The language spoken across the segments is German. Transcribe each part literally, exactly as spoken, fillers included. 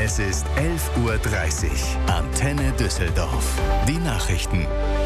Es ist elf Uhr dreißig. Antenne Düsseldorf. Die Nachrichten.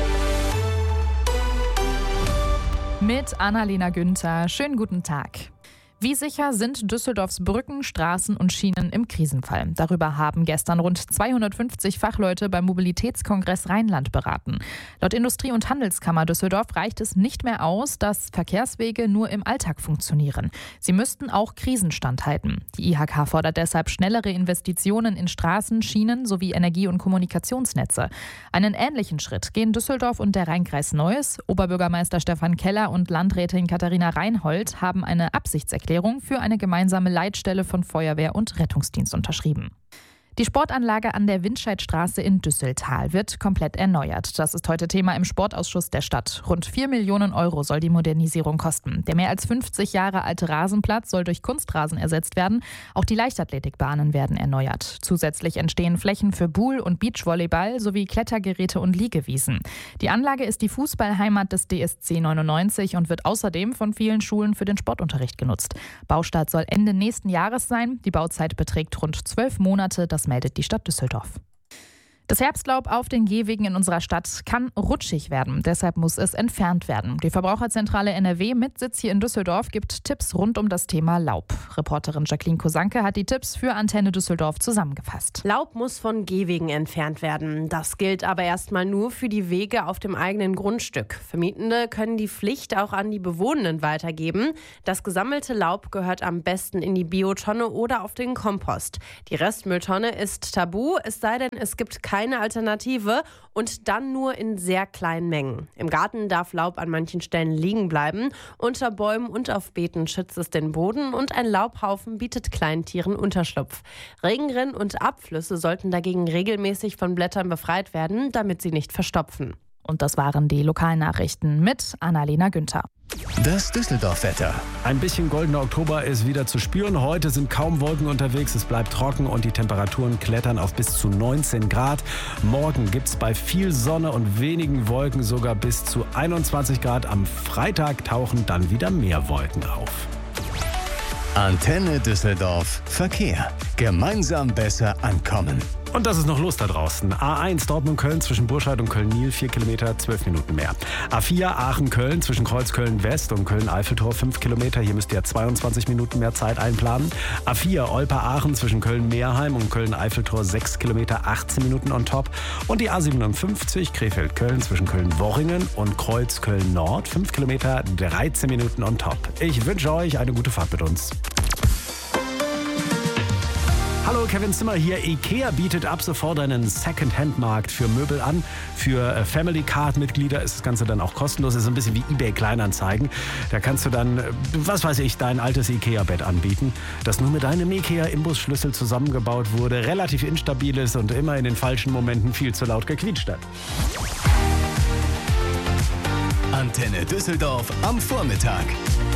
Mit Annalena Günther. Schönen guten Tag. Wie sicher sind Düsseldorfs Brücken, Straßen und Schienen im Krisenfall? Darüber haben gestern rund zweihundertfünfzig Fachleute beim Mobilitätskongress Rheinland beraten. Laut Industrie- und Handelskammer Düsseldorf reicht es nicht mehr aus, dass Verkehrswege nur im Alltag funktionieren. Sie müssten auch Krisen standhalten. Die I H K fordert deshalb schnellere Investitionen in Straßen, Schienen sowie Energie- und Kommunikationsnetze. Einen ähnlichen Schritt gehen Düsseldorf und der Rheinkreis Neuss. Oberbürgermeister Stefan Keller und Landrätin Katharina Reinhold haben eine Absichtserklärung für eine gemeinsame Leitstelle von Feuerwehr und Rettungsdienst unterschrieben. Die Sportanlage an der Windscheidstraße in Düsseltal wird komplett erneuert. Das ist heute Thema im Sportausschuss der Stadt. Rund vier Millionen Euro soll die Modernisierung kosten. Der mehr als fünfzig Jahre alte Rasenplatz soll durch Kunstrasen ersetzt werden. Auch die Leichtathletikbahnen werden erneuert. Zusätzlich entstehen Flächen für Pool- und Beachvolleyball sowie Klettergeräte und Liegewiesen. Die Anlage ist die Fußballheimat des D S C neunundneunzig und wird außerdem von vielen Schulen für den Sportunterricht genutzt. Baustart soll Ende nächsten Jahres sein. Die Bauzeit beträgt rund zwölf Monate. Das meldet die Stadt Düsseldorf. Das Herbstlaub auf den Gehwegen in unserer Stadt kann rutschig werden. Deshalb muss es entfernt werden. Die Verbraucherzentrale N R W mit Sitz hier in Düsseldorf gibt Tipps rund um das Thema Laub. Reporterin Jacqueline Kosanke hat die Tipps für Antenne Düsseldorf zusammengefasst. Laub muss von Gehwegen entfernt werden. Das gilt aber erstmal nur für die Wege auf dem eigenen Grundstück. Vermietende können die Pflicht auch an die Bewohnenden weitergeben. Das gesammelte Laub gehört am besten in die Biotonne oder auf den Kompost. Die Restmülltonne ist tabu, es sei denn, es gibt keine Keine Alternative und dann nur in sehr kleinen Mengen. Im Garten darf Laub an manchen Stellen liegen bleiben. Unter Bäumen und auf Beeten schützt es den Boden und ein Laubhaufen bietet Kleintieren Unterschlupf. Regenrinnen und Abflüsse sollten dagegen regelmäßig von Blättern befreit werden, damit sie nicht verstopfen. Und das waren die Lokalnachrichten mit Annalena Günther. Das Düsseldorf-Wetter. Ein bisschen goldener Oktober ist wieder zu spüren. Heute sind kaum Wolken unterwegs, es bleibt trocken und die Temperaturen klettern auf bis zu neunzehn Grad. Morgen gibt es bei viel Sonne und wenigen Wolken sogar bis zu einundzwanzig Grad. Am Freitag tauchen dann wieder mehr Wolken auf. Antenne Düsseldorf Verkehr. Gemeinsam besser ankommen. Und das ist noch los da draußen. A eins Dortmund-Köln zwischen Burscheid und Köln-Niel, vier Kilometer, zwölf Minuten mehr. A vier Aachen-Köln zwischen Kreuzköln-West und Köln-Eiffeltor, fünf Kilometer. Hier müsst ihr zweiundzwanzig Minuten mehr Zeit einplanen. A vier Olper-Aachen zwischen Köln-Meerheim und Köln-Eiffeltor, sechs Kilometer, achtzehn Minuten on top. Und die A siebenundfünfzig Krefeld-Köln zwischen Köln-Worringen und Kreuz-Köln-Nord, fünf Kilometer, dreizehn Minuten on top. Ich wünsche euch eine gute Fahrt mit uns. Hallo, Kevin Zimmer hier. IKEA bietet ab sofort einen Second-Hand-Markt für Möbel an. Für Family Card-Mitglieder ist das Ganze dann auch kostenlos. Das ist ein bisschen wie eBay Kleinanzeigen. Da kannst du dann, was weiß ich, dein altes IKEA-Bett anbieten, das nur mit einem IKEA-Imbusschlüssel zusammengebaut wurde, relativ instabil ist und immer in den falschen Momenten viel zu laut gequietscht hat. Antenne Düsseldorf am Vormittag.